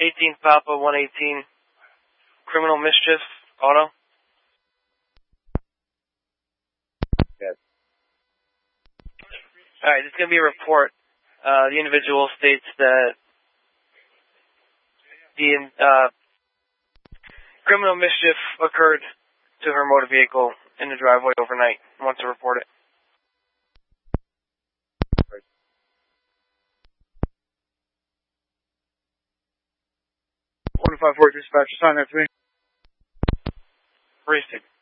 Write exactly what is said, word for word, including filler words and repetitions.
eighteen Papa one eighteen, criminal mischief, auto. Yes. Alright, it's going to be a report. Uh, the individual states that the uh, criminal mischief occurred to her motor vehicle in the driveway overnight. I want to report it. one five four dispatch, sign that to me. Racing.